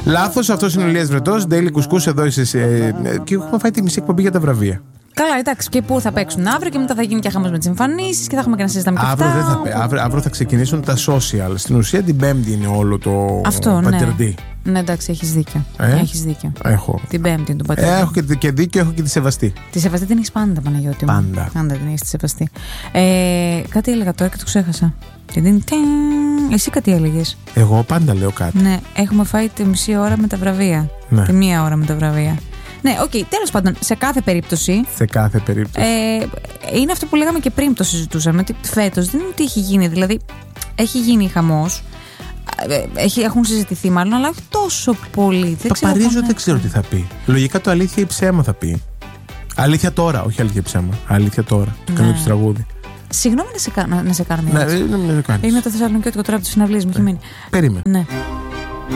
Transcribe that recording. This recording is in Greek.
Λάθος, αυτός είναι ο Ηλίας Βρετός. Daily Κουσκούς, εδώ είσαι. Και έχουμε φάει τη μισή εκπομπή για τα βραβεία. Καλά, εντάξει, και πού θα παίξουν αύριο και μετά θα γίνει και χαμός με τις εμφανίσεις και θα έχουμε και να συζητάμε και αυτά. Αύριο θα ξεκινήσουν τα social. Στην ουσία την Πέμπτη είναι όλο το πατερντί. Ναι, εντάξει, έχεις δίκιο. Έχεις δίκιο. Έχω. Την Πέμπτη είναι το πατερντί. Έχω και δίκιο, έχω και τη σεβαστή. Τη σεβαστή την έχεις πάντα, Παναγιώτη μου. Πάντα την έχεις τη σεβαστή. Κάτι έλεγα τώρα και το ξέχασα. Εσύ κάτι έλεγες. Εγώ πάντα λέω κάτι. Ναι, έχουμε φάει τη μισή ώρα με τα βραβεία. Ναι. Τη μία ώρα με τα βραβεία. Ναι, τέλος πάντων, σε κάθε περίπτωση. Είναι αυτό που λέγαμε και πριν το συζητούσαμε. Ότι φέτος δεν είναι ότι έχει γίνει. Δηλαδή, έχει γίνει χαμός. Έχουν συζητηθεί μάλλον, αλλά όχι τόσο πολύ. Παπαρίζω δεν ξέρω τι θα πει. Λογικά το αλήθεια ή ψέμα θα πει. Αλήθεια τώρα, όχι αλήθεια ή ψέμα. Αλήθεια τώρα. Το κάνω το τραγούδι. Συγγνώμη να σε κάνω μια ερώτηση. Είναι το Θεσσαλονικιώτικο τώρα από τις συναυλίες μου. Έχει μείνει. Περίμενε. Ναι.